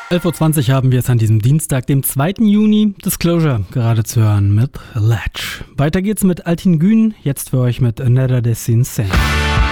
11.20 Uhr haben wir es an diesem Dienstag, dem 2. Juni, Disclosure, gerade zu hören mit Latch. Weiter geht's mit Altin Gün, jetzt für euch mit Another Dessin Sen.